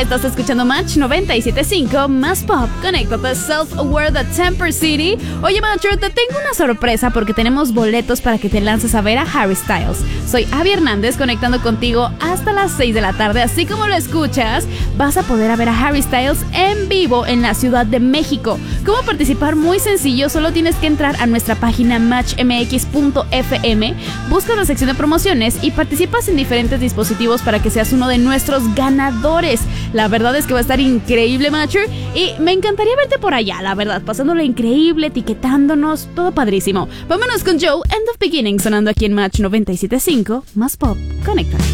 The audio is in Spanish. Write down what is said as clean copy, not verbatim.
Estás escuchando Match 97.5, más pop. Conéctate, Self-Aware de Temper City. Oye, Macho, te tengo una sorpresa porque tenemos boletos para que te lances a ver a Harry Styles. Soy Abby Hernández, conectando contigo hasta las 6 de la tarde. Así como lo escuchas, vas a poder ver a Harry Styles en vivo en la Ciudad de México. ¿Cómo participar? Muy sencillo, solo tienes que entrar a nuestra página matchmx.fm, buscas la sección de promociones y participas en diferentes dispositivos para que seas uno de nuestros ganadores. La verdad es que va a estar increíble, Matcher, y me encantaría verte por allá, la verdad, pasándolo increíble, etiquetándonos, todo padrísimo. Vámonos con Joe, End of Beginning, sonando aquí en Match 97.5, más pop. Conecta.